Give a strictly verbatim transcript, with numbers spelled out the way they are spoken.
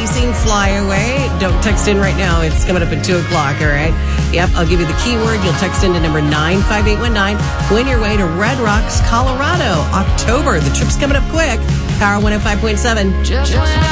Racing Flyaway. Don't text in right now. It's coming up at two o'clock, all right? Yep, I'll give you the keyword. You'll text into number nine five eight one nine. Win your way to Red Rocks, Colorado. October. The trip's coming up quick. Power one oh five point seven. Just